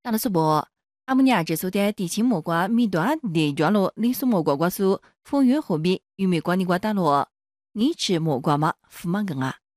打了主播，阿姆尼亚指数的地青木瓜米段的段落里苏木瓜瓜苏风云后面玉米瓜你瓜打落，你吃木瓜吗？福芒根啊！